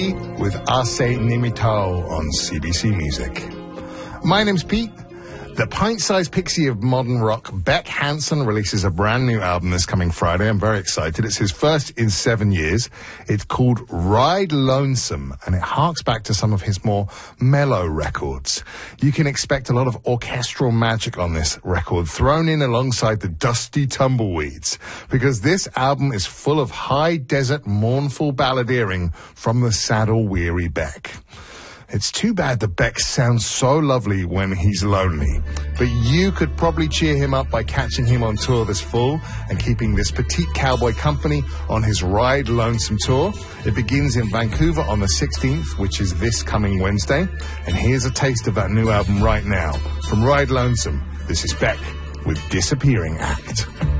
with Ase Nimito on CBC Music. My name's Pete. The pint-sized pixie of modern rock, Beck Hansen, releases a brand new album this coming Friday. I'm very excited. It's his first in 7 years. It's called Ride Lonesome, and it harks back to some of his more mellow records. You can expect a lot of orchestral magic on this record, thrown in alongside the dusty tumbleweeds, because this album is full of high desert mournful balladeering from the saddle-weary Beck. It's too bad that Beck sounds so lovely when he's lonely, but you could probably cheer him up by catching him on tour this fall and keeping this petite cowboy company on his Ride Lonesome tour. It begins in Vancouver on the 16th, which is this coming Wednesday, and here's a taste of that new album right now. From Ride Lonesome, this is Beck with Disappearing Act.